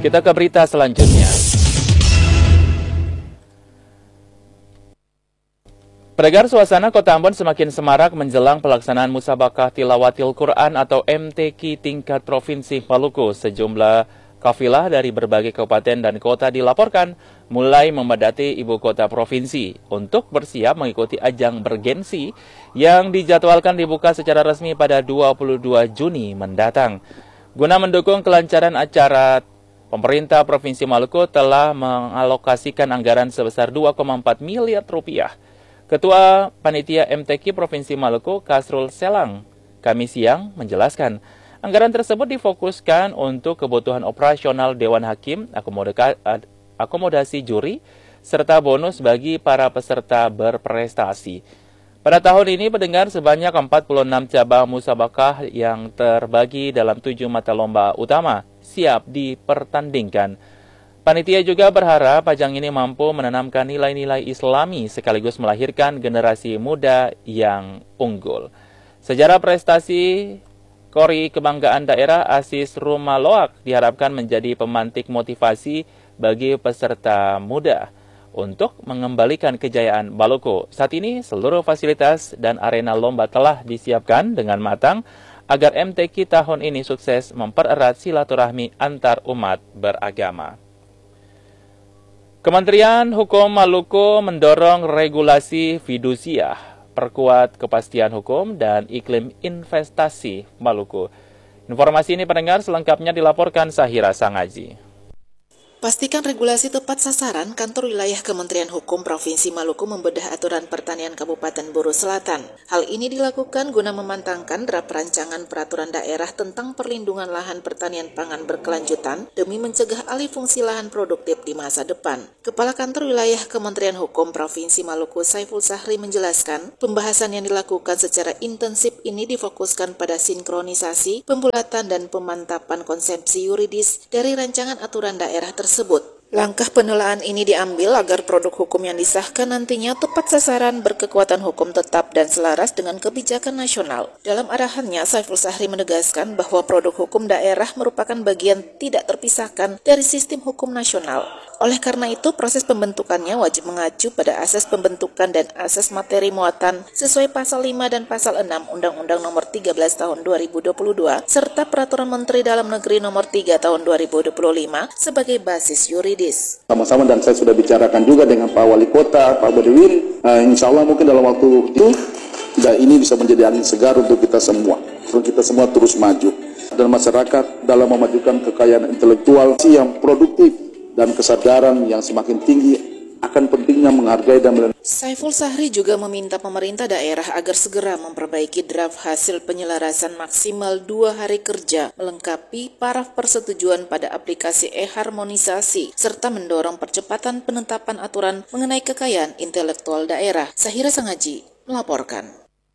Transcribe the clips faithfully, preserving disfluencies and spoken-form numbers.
Kita ke berita selanjutnya. Pendengar, suasana Kota Ambon semakin semarak menjelang pelaksanaan Musabakah Tilawatil Quran atau M T Q tingkat Provinsi Maluku. Sejumlah kafilah dari berbagai kabupaten dan kota dilaporkan mulai memadati ibu kota provinsi untuk bersiap mengikuti ajang bergensi yang dijadwalkan dibuka secara resmi pada dua puluh dua Juni mendatang. Guna mendukung kelancaran acara, pemerintah Provinsi Maluku telah mengalokasikan anggaran sebesar dua koma empat miliar rupiah. Ketua Panitia M T Q Provinsi Maluku, Kasrul Selang, Kamis siang menjelaskan, anggaran tersebut difokuskan untuk kebutuhan operasional Dewan Hakim, akomodasi juri, serta bonus bagi para peserta berprestasi. Pada tahun ini, pendengar, sebanyak empat puluh enam cabang musabakah yang terbagi dalam tujuh mata lomba utama siap dipertandingkan. Panitia juga berharap ajang ini mampu menanamkan nilai-nilai Islami sekaligus melahirkan generasi muda yang unggul. Sejarah prestasi Kori Kebanggaan Daerah Asis Rumaloak diharapkan menjadi pemantik motivasi bagi peserta muda untuk mengembalikan kejayaan Maluku. Saat ini seluruh fasilitas dan arena lomba telah disiapkan dengan matang agar M T Q tahun ini sukses mempererat silaturahmi antar umat beragama. Kementerian Hukum Maluku mendorong regulasi fidusia, perkuat kepastian hukum dan iklim investasi Maluku. Informasi ini pendengar selengkapnya dilaporkan Sahira Sangaji. Pastikan regulasi tepat sasaran. Kantor Wilayah Kementerian Hukum Provinsi Maluku membedah aturan pertanian Kabupaten Buru Selatan. Hal ini dilakukan guna memantangkan draft rancangan peraturan daerah tentang perlindungan lahan pertanian pangan berkelanjutan demi mencegah alih fungsi lahan produktif di masa depan. Kepala Kantor Wilayah Kementerian Hukum Provinsi Maluku, Saiful Sahri, menjelaskan, pembahasan yang dilakukan secara intensif ini difokuskan pada sinkronisasi, pembulatan dan pemantapan konsepsi yuridis dari rancangan aturan daerah tersebut. tersebut. Langkah penelaan ini diambil agar produk hukum yang disahkan nantinya tepat sasaran, berkekuatan hukum tetap dan selaras dengan kebijakan nasional. Dalam arahannya, Saiful Sahri menegaskan bahwa produk hukum daerah merupakan bagian tidak terpisahkan dari sistem hukum nasional. Oleh karena itu, proses pembentukannya wajib mengacu pada asas pembentukan dan asas materi muatan sesuai pasal lima dan pasal enam Undang-Undang Nomor tiga belas Tahun dua ribu dua puluh dua serta Peraturan Menteri Dalam Negeri Nomor tiga Tahun dua ribu dua puluh lima sebagai basis yuridis. Sama-sama, dan saya sudah bicarakan juga dengan Pak Wali Kota, Pak Badiwin. Uh, insya Allah mungkin dalam waktu itu, dan ini bisa menjadi angin segar untuk kita semua. Untuk kita semua terus maju. Dan masyarakat dalam memajukan kekayaan intelektual yang produktif dan kesadaran yang semakin tinggi akan pentingnya menghargai dan melindungi. Saiful Sahri juga meminta pemerintah daerah agar segera memperbaiki draft hasil penyelarasan maksimal dua hari kerja melengkapi paraf persetujuan pada aplikasi e-harmonisasi serta mendorong percepatan penetapan aturan mengenai kekayaan intelektual daerah. Sahira Sangaji melaporkan.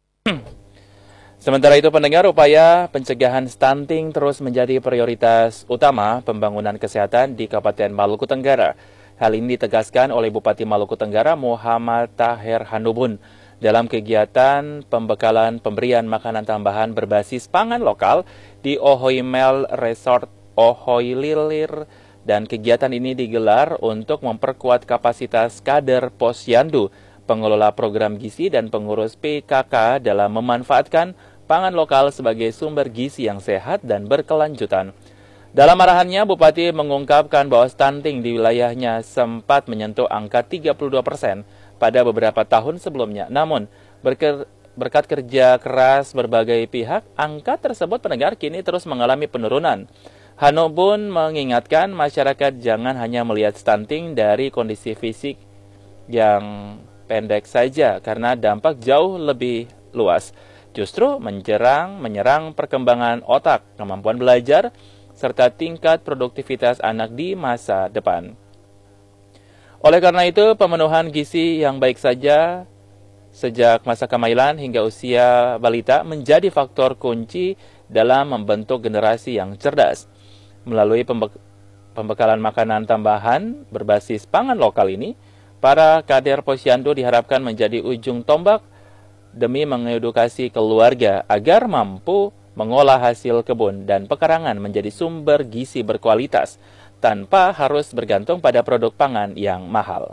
Sementara itu, pendengar, upaya pencegahan stunting terus menjadi prioritas utama pembangunan kesehatan di Kabupaten Maluku Tenggara. Hal ini ditegaskan oleh Bupati Maluku Tenggara Muhammad Taher Hanubun dalam kegiatan pembekalan pemberian makanan tambahan berbasis pangan lokal di Ohoimel Resort Ohoililir, dan kegiatan ini digelar untuk memperkuat kapasitas kader Posyandu, pengelola program gizi dan pengurus P K K dalam memanfaatkan pangan lokal sebagai sumber gizi yang sehat dan berkelanjutan. Dalam arahannya, Bupati mengungkapkan bahwa stunting di wilayahnya sempat menyentuh angka tiga puluh dua persen pada beberapa tahun sebelumnya. Namun, berkat kerja keras berbagai pihak, angka tersebut, pendengar, kini terus mengalami penurunan. Hanubun mengingatkan masyarakat jangan hanya melihat stunting dari kondisi fisik yang pendek saja, karena dampak jauh lebih luas. Justru menjerang, menyerang perkembangan otak, kemampuan belajar, serta tingkat produktivitas anak di masa depan. Oleh karena itu, pemenuhan gizi yang baik saja sejak masa kemailan hingga usia balita menjadi faktor kunci dalam membentuk generasi yang cerdas. Melalui pembe pembekalan makanan tambahan berbasis pangan lokal ini, para kader Posyandu diharapkan menjadi ujung tombak demi mengedukasi keluarga agar mampu mengolah hasil kebun dan pekarangan menjadi sumber gizi berkualitas. tanpa harus bergantung pada produk pangan yang mahal.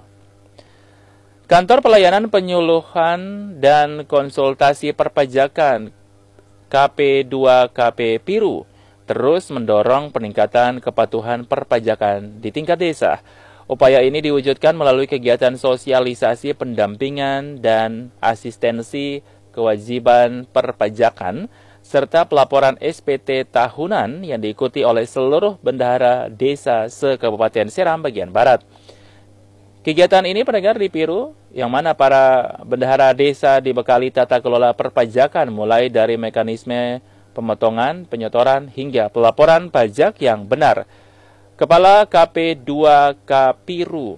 Kantor Pelayanan Penyuluhan dan Konsultasi Perpajakan K P dua K P Piru terus mendorong peningkatan kepatuhan perpajakan di tingkat desa. Upaya ini diwujudkan melalui kegiatan sosialisasi pendampingan dan asistensi kewajiban perpajakan serta pelaporan S P T tahunan yang diikuti oleh seluruh bendahara desa se-Kabupaten Seram bagian Barat. Kegiatan ini pendengar di Piru, yang mana para bendahara desa dibekali tata kelola perpajakan mulai dari mekanisme pemotongan, penyetoran, hingga pelaporan pajak yang benar. Kepala K P dua K Piru,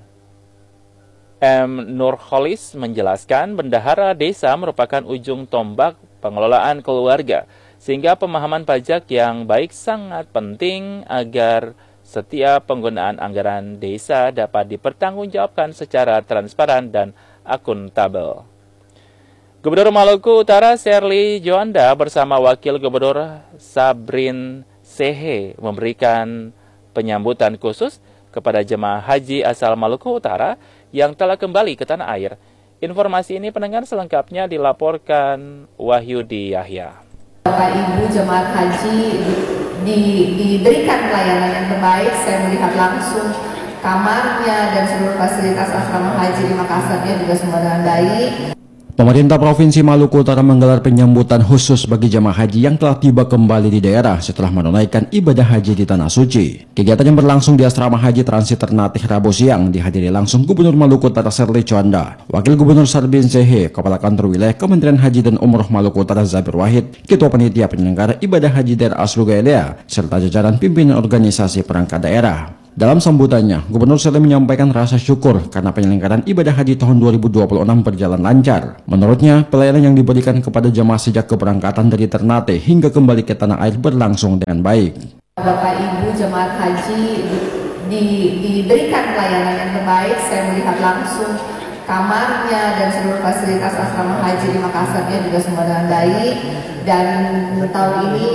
M. Nurholis, menjelaskan bendahara desa merupakan ujung tombak pengelolaan keluarga, sehingga pemahaman pajak yang baik sangat penting agar setiap penggunaan anggaran desa dapat dipertanggungjawabkan secara transparan dan akuntabel. Gubernur Maluku Utara Sherly Joanda bersama Wakil Gubernur Sabrin Sehe memberikan penyambutan khusus kepada jemaah haji asal Maluku Utara yang telah kembali ke tanah air. Informasi ini pendengar selengkapnya dilaporkan Wahyudi Yahya. Bapak Ibu jemaat haji di, diberikan pelayanan yang terbaik. Saya melihat langsung kamarnya dan seluruh fasilitas asrama haji di Makassarnya juga semua dengan baik. Pemerintah Provinsi Maluku Utara menggelar penyambutan khusus bagi jemaah haji yang telah tiba kembali di daerah setelah menunaikan ibadah haji di Tanah Suci. Kegiatan yang berlangsung di Asrama Haji Transit Ternate Rabu siang dihadiri langsung Gubernur Maluku Utara Sherly Joanda, Wakil Gubernur Sabrin Sehe, Kepala Kantor Wilayah Kementerian Haji dan Umroh Maluku Utara Zabir Wahid, Ketua Panitia Penyelenggara Ibadah Haji Daerah Aslugaelea, serta jajaran pimpinan organisasi perangkat daerah. Dalam sambutannya, Gubernur Sherly menyampaikan rasa syukur karena penyelenggaraan ibadah haji tahun dua ribu dua puluh enam berjalan lancar. Menurutnya, pelayanan yang diberikan kepada jemaah sejak keberangkatan dari Ternate hingga kembali ke tanah air berlangsung dengan baik. Bapak Ibu jemaat haji di, diberikan pelayanan yang terbaik. Saya melihat langsung kamarnya dan seluruh fasilitas asrama haji di Makassarnya juga semua dengan baik. Dan tahun ini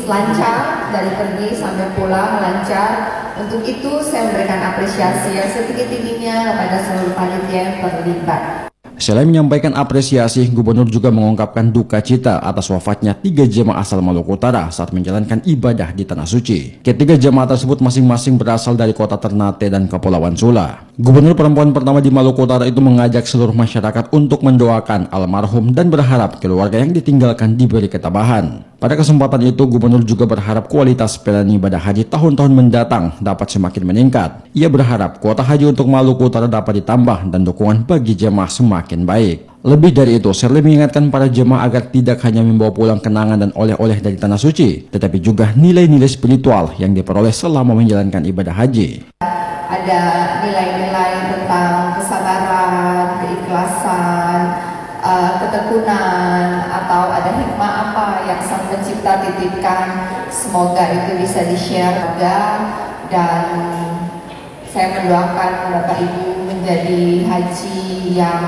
lancar, dari pergi sampai pulang lancar. Untuk itu saya memberikan apresiasi yang setinggi-tingginya kepada seluruh panitia yang terlibat. Selain menyampaikan apresiasi, Gubernur juga mengungkapkan duka cita atas wafatnya tiga jemaah asal Maluku Utara saat menjalankan ibadah di Tanah Suci. Ketiga jemaah tersebut masing-masing berasal dari kota Ternate dan Kepulauan Sula. Gubernur perempuan pertama di Maluku Utara itu mengajak seluruh masyarakat untuk mendoakan almarhum dan berharap keluarga yang ditinggalkan diberi ketabahan. Pada kesempatan itu, Gubernur juga berharap kualitas pelayanan ibadah haji tahun-tahun mendatang dapat semakin meningkat. Ia berharap kuota haji untuk Maluku Utara dapat ditambah dan dukungan bagi jemaah semakin baik. Lebih dari itu, Sherly mengingatkan para jemaah agar tidak hanya membawa pulang kenangan dan oleh-oleh dari Tanah Suci, tetapi juga nilai-nilai spiritual yang diperoleh selama menjalankan ibadah haji. Ada nilai-nilai tentang kesabaran, keikhlasan, uh, ketekunan, atau ada hikmah apa yang Sang Pencipta titipkan. Semoga itu bisa di-share juga, dan saya mendoakan Bapak Ibu menjadi haji yang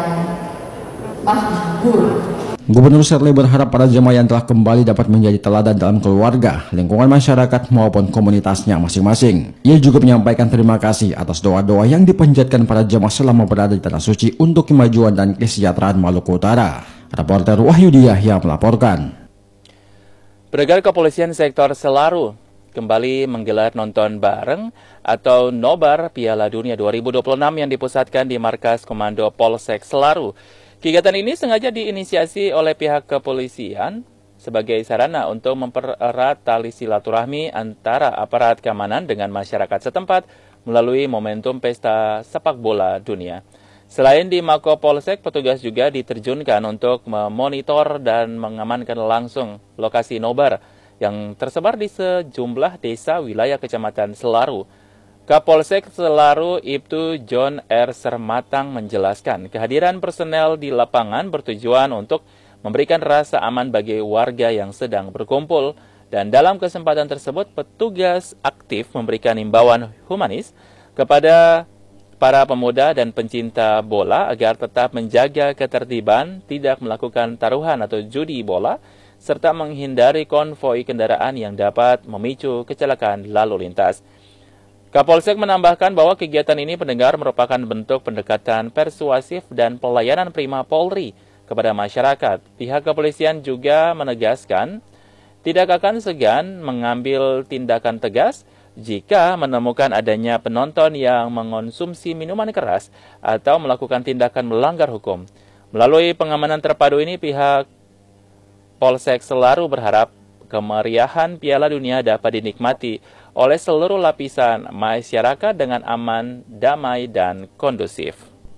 makbul. Gubernur Sherly berharap para jemaah yang telah kembali dapat menjadi teladan dalam keluarga, lingkungan masyarakat maupun komunitasnya masing-masing. Ia juga menyampaikan terima kasih atas doa-doa yang dipanjatkan para jemaah selama berada di Tanah Suci untuk kemajuan dan kesejahteraan Maluku Utara. Reporter Wahyudi Yahya melaporkan. Pendengar, Kepolisian Sektor Selaru kembali menggelar nonton bareng atau Nobar Piala Dunia dua ribu dua puluh enam yang dipusatkan di Markas Komando Polsek Selaru. Kegiatan ini sengaja diinisiasi oleh pihak kepolisian sebagai sarana untuk mempererat tali silaturahmi antara aparat keamanan dengan masyarakat setempat melalui momentum pesta sepak bola dunia. Selain di Mako Polsek, petugas juga diterjunkan untuk memonitor dan mengamankan langsung lokasi nobar yang tersebar di sejumlah desa wilayah Kecamatan Selaru. Kapolsek Selaru Ibtu John R. Sermatang menjelaskan kehadiran personel di lapangan bertujuan untuk memberikan rasa aman bagi warga yang sedang berkumpul, dan dalam kesempatan tersebut petugas aktif memberikan imbauan humanis kepada para pemuda dan pencinta bola agar tetap menjaga ketertiban, tidak melakukan taruhan atau judi bola, serta menghindari konvoi kendaraan yang dapat memicu kecelakaan lalu lintas. Kapolsek menambahkan bahwa kegiatan ini pendengar merupakan bentuk pendekatan persuasif dan pelayanan prima Polri kepada masyarakat. Pihak kepolisian juga menegaskan tidak akan segan mengambil tindakan tegas jika menemukan adanya penonton yang mengonsumsi minuman keras atau melakukan tindakan melanggar hukum. Melalui pengamanan terpadu ini, pihak Polsek Selaru berharap kemeriahan Piala Dunia dapat dinikmati oleh seluruh lapisan masyarakat dengan aman, damai, dan kondusif.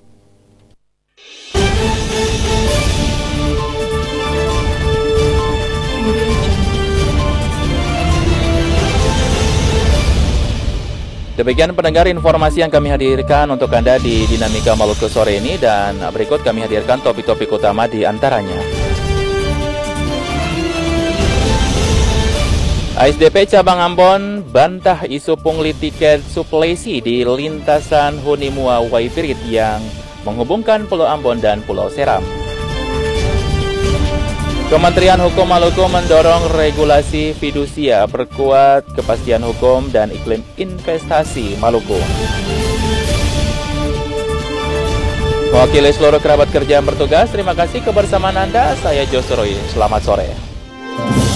Demikian pendengar informasi yang kami hadirkan untuk Anda di Dinamika Maluku sore ini, dan berikut kami hadirkan topik-topik utama di antaranya. A S D P Cabang Ambon bantah isu pungli tiket suplesi di lintasan Hunimua Waipirit yang menghubungkan Pulau Ambon dan Pulau Seram. Kementerian Hukum Maluku mendorong regulasi fidusia, perkuat kepastian hukum dan iklim investasi Maluku. Mewakili seluruh kerabat kerja yang bertugas, terima kasih kebersamaan Anda. Saya Josroy. Selamat sore.